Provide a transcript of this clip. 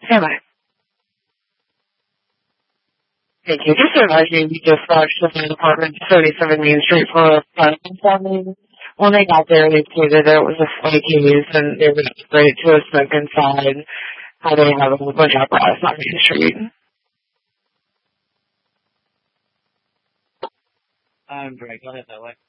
Stand by. Thank you. Just to advise you, we just watched the fire department 77 Main Street for a fire family. When they got there, they stated that it was a fake case and they were sprayed to a smoke inside. How they have a whole bunch of apparatus on Main Street. I'm Greg. Go ahead that way.